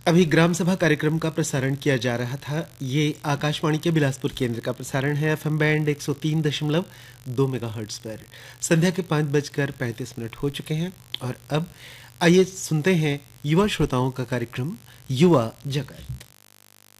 अभी ग्राम सभा कार्यक्रम का प्रसारण किया जा रहा था। ये आकाशवाणी के बिलासपुर केंद्र का प्रसारण है। एफएम बैंड 103.2 मेगाहर्ट्ज पर। संध्या के 5:35 हो चुके हैं और अब आइए सुनते हैं युवा श्रोताओं का कार्यक्रम युवा जगत।